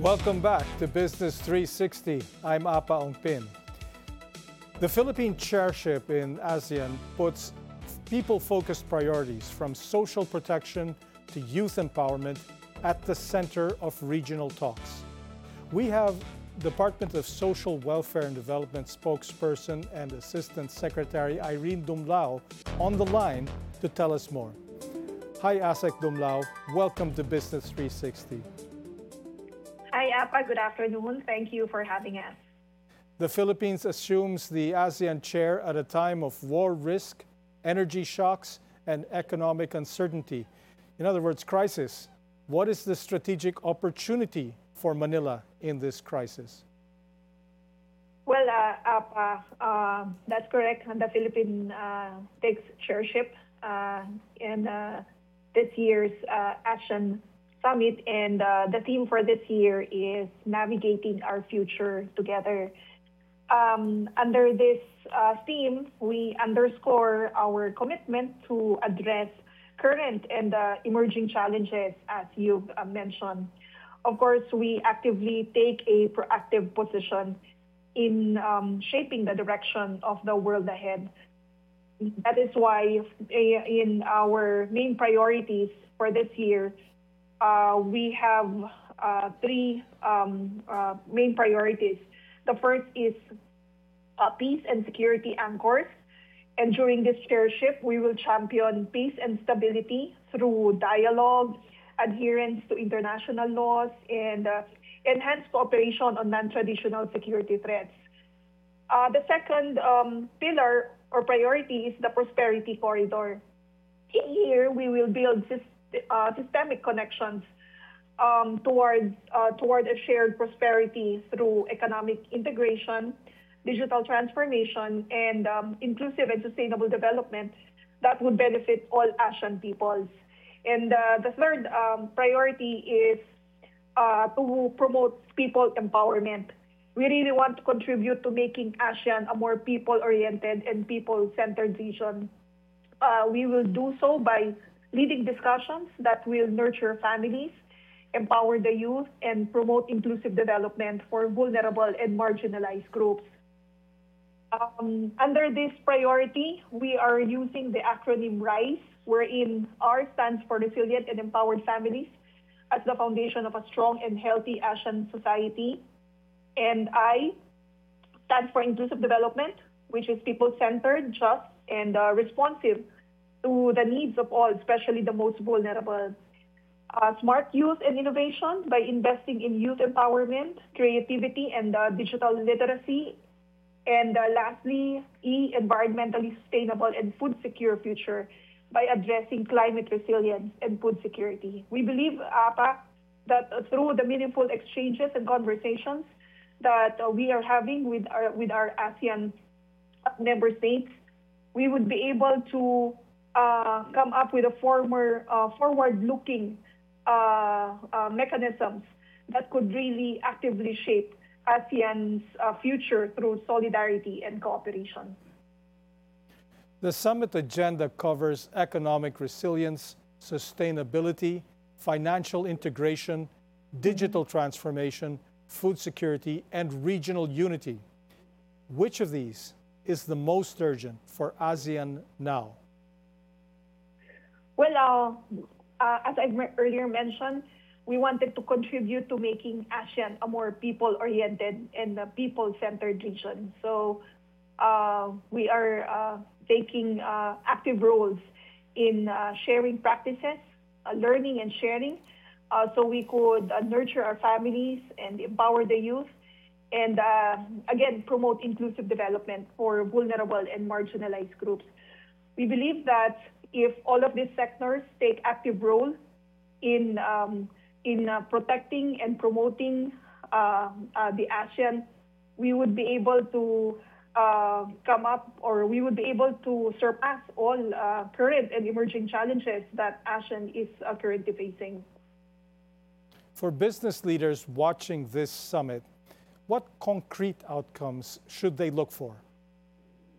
Welcome back to Business 360. I'm Apa Ongpin. The Philippine chairship in ASEAN puts people-focused priorities from social protection to youth empowerment at the center of regional talks. We have Department of Social Welfare and Development spokesperson and Assistant Secretary Irene Dumlao on the line to tell us more. Hi, Asek Dumlao. Welcome to Business 360. Hi, Apa. Good afternoon. Thank you for having us. The Philippines assumes the ASEAN chair at a time of war risk, energy shocks, and economic uncertainty. In other words, crisis. What is the strategic opportunity for Manila in this crisis? Well, Apa, that's correct. The Philippines takes chairship in this year's ASEAN Summit, and the theme for this year is Navigating Our Future Together. Under this theme, we underscore our commitment to address current and emerging challenges, as you've mentioned. Of course, we actively take a proactive position in shaping the direction of the world ahead. That is why in our main priorities for this year, we have three main priorities. The first is peace and security anchors. And during this chairship, we will champion peace and stability through dialogue, adherence to international laws, and enhanced cooperation on non-traditional security threats. The second pillar or priority is the prosperity corridor. Here, we will build systemic connections toward a shared prosperity through economic integration, digital transformation, and inclusive and sustainable development that would benefit all ASEAN peoples. And the third priority is to promote people empowerment. We really want to contribute to making ASEAN a more people-oriented and people-centered region. We will do so by leading discussions that will nurture families, empower the youth, and promote inclusive development for vulnerable and marginalized groups. Under this priority, we are using the acronym RISE, wherein R stands for Resilient and Empowered Families, as the foundation of a strong and healthy ASEAN society. And I stands for Inclusive Development, which is people-centered, just, and responsive to the needs of all, especially the most vulnerable. Smart youth and innovation by investing in youth empowerment, creativity, and digital literacy. And lastly, E, environmentally sustainable and food secure future by addressing climate resilience and food security. We believe, APA, that through the meaningful exchanges and conversations that we are having with our ASEAN member states, we would be able to come up with a forward-looking mechanisms that could really actively shape ASEAN's future through solidarity and cooperation. The summit agenda covers economic resilience, sustainability, financial integration, digital transformation, food security, and regional unity. Which of these is the most urgent for ASEAN now? Well, as I earlier mentioned, we wanted to contribute to making ASEAN a more people-oriented and people-centered region. So we are taking active roles in sharing practices, learning and sharing, so we could nurture our families and empower the youth, and again, promote inclusive development for vulnerable and marginalized groups. We believe that if all of these sectors take active role in protecting and promoting the ASEAN, we would be able to come up, or we would be able to surpass all current and emerging challenges that ASEAN is currently facing. For business leaders watching this summit, what concrete outcomes should they look for?